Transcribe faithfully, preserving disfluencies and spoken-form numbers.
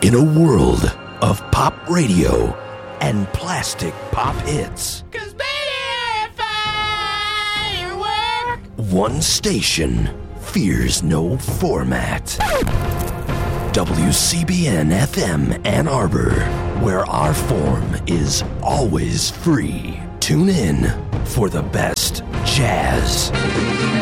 In a world of pop radio and plastic pop hits, 'cause baby, firework. One station fears no format. W C B N F M Ann Arbor, where our form is always free. Tune in for the best jazz,